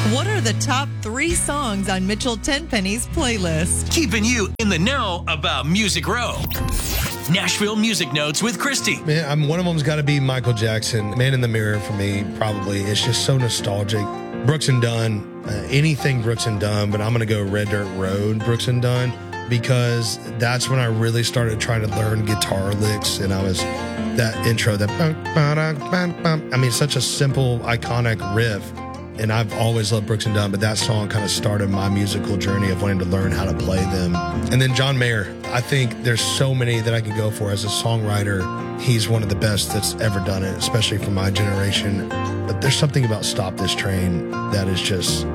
What are the top 3 songs on Mitchell Tenpenny's playlist? Keeping you in the know about Music Row. Nashville Music Notes with Christy. Man, one of them's got to be Michael Jackson. Man in the Mirror for me, probably. It's just so nostalgic. Brooks and Dunn, anything Brooks and Dunn, but I'm going to go Red Dirt Road, Brooks and Dunn, because that's when I really started trying to learn guitar licks, and I was that intro, I mean, such a simple, iconic riff, and I've always loved Brooks and Dunn, but that song kind of started my musical journey of wanting to learn how to play them. And then John Mayer, I think there's so many that I could go for as a songwriter. He's one of the best that's ever done it, especially for my generation. But there's something about Stop This Train that is just